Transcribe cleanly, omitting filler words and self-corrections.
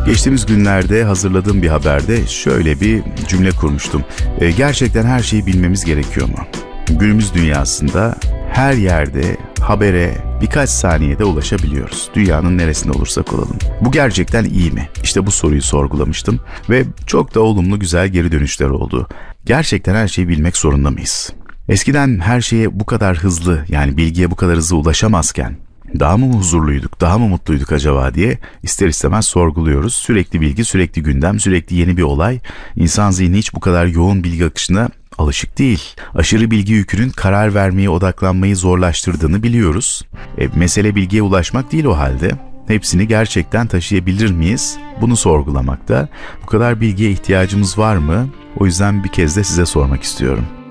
Geçtiğimiz günlerde hazırladığım bir haberde şöyle bir cümle kurmuştum. Gerçekten her şeyi bilmemiz gerekiyor mu? Günümüz dünyasında her yerde habere birkaç saniyede ulaşabiliyoruz. Dünyanın neresinde olursak olalım. Bu gerçekten iyi mi? İşte bu soruyu sorgulamıştım ve çok da olumlu güzel geri dönüşler oldu. Gerçekten her şeyi bilmek zorunda mıyız? Eskiden her şeye bu kadar hızlı, yani bilgiye bu kadar hızlı ulaşamazken daha mı huzurluyduk, daha mı mutluyduk acaba diye ister istemez sorguluyoruz. Sürekli bilgi, sürekli gündem, sürekli yeni bir olay. İnsan zihni hiç bu kadar yoğun bilgi akışına alışık değil. Aşırı bilgi yükünün karar vermeye, odaklanmayı zorlaştırdığını biliyoruz. Mesele bilgiye ulaşmak değil o halde. Hepsini gerçekten taşıyabilir miyiz? Bunu sorgulamakta. Bu kadar bilgiye ihtiyacımız var mı? O yüzden bir kez de size sormak istiyorum.